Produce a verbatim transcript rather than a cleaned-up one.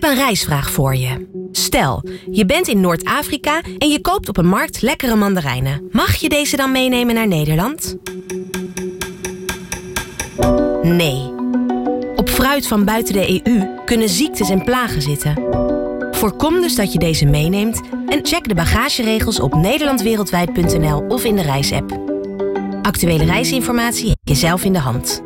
een reisvraag voor je. Stel, je bent in Noord-Afrika en je koopt op een markt lekkere mandarijnen. Mag je deze dan meenemen naar Nederland? Nee. Op fruit van buiten de E U kunnen ziektes en plagen zitten. Voorkom dus dat je deze meeneemt en check de bagageregels op nederlandwereldwijd punt n l of in de reisapp. Actuele reisinformatie heb je zelf in de hand.